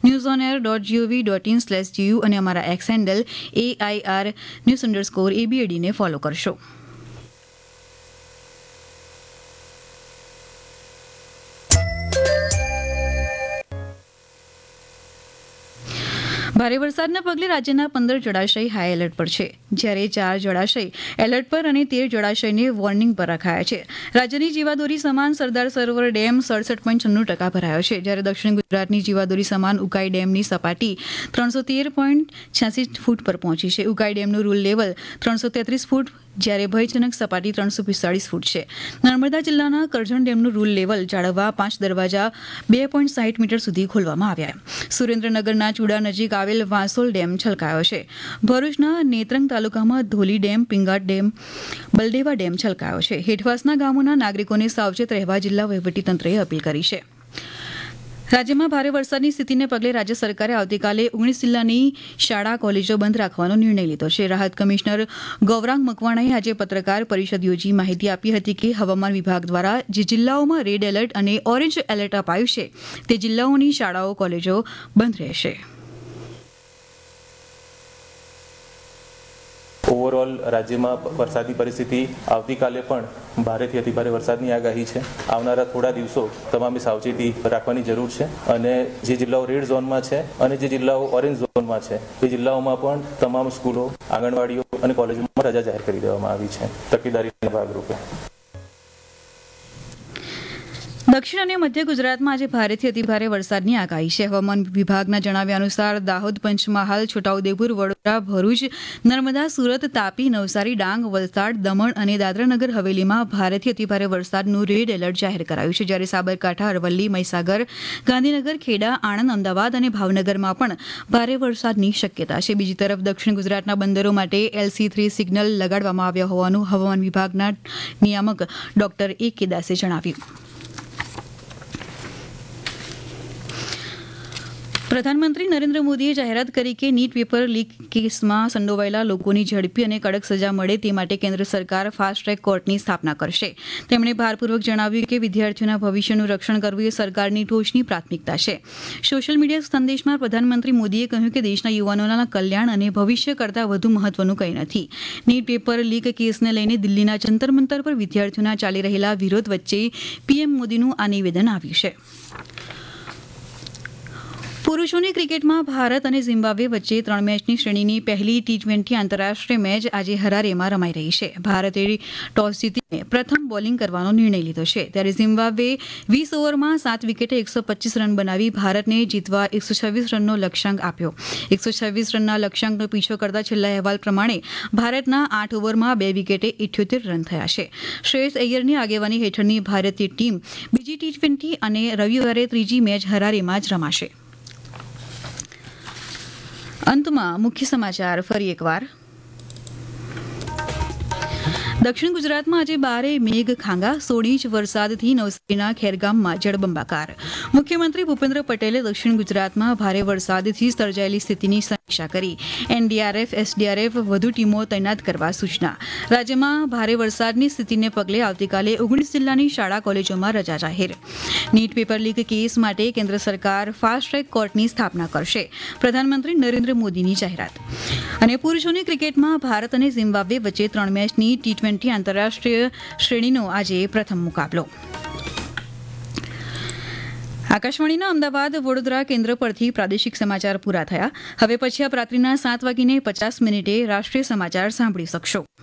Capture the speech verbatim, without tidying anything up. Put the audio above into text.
News on air dot GOV dot in slash GU અને અમારા x handle AIR news underscore એબીએડીને follow કરશો. ભારે વરસાદના પગલે રાજ્યના પંદર જળાશય હાઈ એલર્ટ પર છે, જ્યારે ચાર જળાશય એલર્ટ પર અને તેર જળાશયને વોર્નિંગ પર રખાયા છે. રાજ્યની જીવાદોરી સમાન સરદાર સરોવર ડેમ સડસઠ પોઈન્ટ છન્નું ટકા ભરાયો છે, જ્યારે દક્ષિણ ગુજરાતની જીવાદોરી સમાન ઉકાઈ ડેમની સપાટી ત્રણસો તેર પોઈન્ટ છ્યાસી ફૂટ પર પહોંચી છે. ઉકાઈ ડેમનું રૂલ લેવલ ત્રણસો તેત્રીસ ફૂટ જ્યારે ભયજનક સપાટી ત્રણસો પિસ્તાળીસ ફૂટ છે. નર્મદા જિલ્લાના કરજણ ડેમનું રૂલ લેવલ જાળવવા પાંચ દરવાજા બે પોઈન્ટ સાઠ મીટર સુધી ખોલવામાં આવ્યા. સુરેન્દ્રનગરના ચુડા નજીક આવેલ વાંસોલ ડેમ છલકાયો છે. ભરૂચના નેત્રંગ તાલુકામાં ધોલી ડેમ, પિંગાટ ડેમ, બલડેવા ડેમ છલકાયો છે. હેઠવાસના ગામોના નાગરિકોને સાવચેત રહેવા જિલ્લા વહીવટીતંત્રએ અપીલ કરી છે. રાજ્યમાં ભારે વરસાદની સ્થિતિને પગલે રાજ્ય સરકારે આવતીકાલે ઓગણીસ જિલ્લાની શાળા કોલેજો બંધ રાખવાનો નિર્ણય લીધો છે. રાહત કમિશનર ગૌરાંગ મકવાણાએ આજે પત્રકાર પરિષદ યોજી માહિતી આપી હતી કે હવામાન વિભાગ દ્વારા જે જિલ્લાઓમાં રેડ એલર્ટ અને ઓરેન્જ એલર્ટ અપાયું છે તે જિલ્લાઓની શાળાઓ કોલેજો બંધ રહેશે. ઓવરઓલ રાજ્યમાં વરસાદની પરિસ્થિતિ આવતીકાલે પણ ભારેથી અતિભારે વરસાદની આગાહી છે. આવનારા થોડા દિવસો તમામે સાવચેતી રાખવાની જરૂર છે અને જે જિલ્લાઓ રેડ ઝોનમાં છે અને જે જિલ્લાઓ ઓરેન્જ ઝોનમાં છે તે જિલ્લાઓમાં પણ તમામ સ્કૂલો, આંગણવાડીઓ અને કોલેજોમાં રજા જાહેર કરી દેવામાં આવી છે તકેદારીના ભાગરૂપે. દક્ષિણ અને મધ્ય ગુજરાતમાં આજે ભારેથી અતિભારે વરસાદની આગાહી છે. હવામાન વિભાગના જણાવ્યા અનુસાર દાહોદ, પંચમહાલ, છોટાઉદેપુર, વડોદરા, ભરૂચ, નર્મદા, સુરત, તાપી, નવસારી, ડાંગ, વલસાડ, દમણ અને દાદરાનગર હવેલીમાં ભારેથી અતિભારે વરસાદનું રેડ એલર્ટ જાહેર કરાયું છે, જ્યારે સાબરકાંઠા, અરવલ્લી, મહીસાગર, ગાંધીનગર, ખેડા, આણંદ, અમદાવાદ અને ભાવનગરમાં પણ ભારે વરસાદની શક્યતા છે. બીજી તરફ દક્ષિણ ગુજરાતના બંદરો માટે એલસી થ્રી સિગ્નલ લગાડવામાં આવ્યા હોવાનું હવામાન વિભાગના નિયામક ડોક્ટર એ કે દાસે જણાવ્યું. પ્રધાનમંત્રી નરેન્દ્ર મોદીએ જાહેરાત કરી કે નીટ પેપર લીક કેસમાં સંડોવાયેલા લોકોની ઝડપી અને કડક સજા મળે તે માટે કેન્દ્ર સરકાર ફાસ્ટ ટ્રેક કોર્ટની સ્થાપના કરશે. તેમણે ભારપૂર્વક જણાવ્યું કે વિદ્યાર્થીઓના ભવિષ્યનું રક્ષણ કરવું એ સરકારની ટોચની પ્રાથમિકતા છે. સોશિયલ મીડિયા સંદેશમાં પ્રધાનમંત્રી મોદીએ કહ્યું કે દેશના યુવાનોના કલ્યાણ અને ભવિષ્ય કરતાં વધુ મહત્વનું કંઈ નથી. નીટ પેપર લીક કેસને લઈને દિલ્હીના જંતર મંતર પર વિદ્યાર્થીઓના ચાલી રહેલા વિરોધ વચ્ચે પીએમ મોદીનું આ નિવેદન આવ્યું છે. પુરુષોની ક્રિકેટમાં ભારત અને ઝિમ્બાબ્વે વચ્ચે ત્રણ મેચની શ્રેણીની પહેલી ટી ટ્વેન્ટી આંતરરાષ્ટ્રીય મેચ આજે હરારેમાં રમાઈ રહી છે. ભારતે ટોસ જીતીને પ્રથમ બોલિંગ કરવાનો નિર્ણય લીધો છે, ત્યારે ઝિમ્બાબ્વે વીસ ઓવરમાં સાત વિકેટે એકસો પચીસ રન બનાવી ભારતને જીતવા એકસો છવ્વીસ રનનો લક્ષ્યાંક આપ્યો. એકસો છવ્વીસ રનના લક્ષ્યાંકનો પીછો કરતા છેલ્લા અહેવાલ પ્રમાણે ભારતના આઠ ઓવરમાં બે વિકેટે ઇઠ્યોતેર રન થયા છે. શ્રેયસ અય્યરની આગેવાની હેઠળની ભારતીય ટીમ બીજી ટી ટ્વેન્ટી અને રવિવારે ત્રીજી મેચ હરારેમાં જ રમાશે. અંતમાં મુખ્ય સમાચાર ફરી એકવાર. દક્ષિણ ગુજરાતમાં આજે બારે મેઘ ખાંગા, સોળ ઇંચ વરસાદથી નવસારીના ખેરગામમાં જળબંબાકાર. મુખ્યમંત્રી ભૂપેન્દ્ર પટેલે દક્ષિણ ગુજરાતમાં ભારે વરસાદથી સર્જાયેલી સ્થિતિની સમીક્ષા કરી. એનડીઆરએફ, એસડીઆરએફ વધુ ટીમો તૈનાત કરવા સૂચના. રાજ્યમાં ભારે વરસાદની સ્થિતિને પગલે આવતીકાલે ઓગણીસ જિલ્લાની શાળા કોલેજોમાં રજા જાહેર. નીટ પેપર લીક કેસ માટે કેન્દ્ર સરકાર ફાસ્ટ ટ્રેક કોર્ટની સ્થાપના કરશે. પ્રધાનમંત્રી નરેન્દ્ર મોદીની જાહેરાત. અને પુરુષોની ક્રિકેટમાં ભારત અને ઝિમ્બાબ્વે વચ્ચે ત્રણ મેચની ટી ટ્વેન્ટી આંતરરાષ્ટ્રીય શ્રેણીનો આજે પ્રથમ મુકાબલો. આકાશવાણીના અમદાવાદ વડોદરા કેન્દ્ર પરથી પ્રાદેશિક સમાચાર પૂરા થયા. હવે પછી આપ રાત્રિના સાત વાગીને પચાસ મિનિટે રાષ્ટ્રીય સમાચાર સાંભળી શકશો.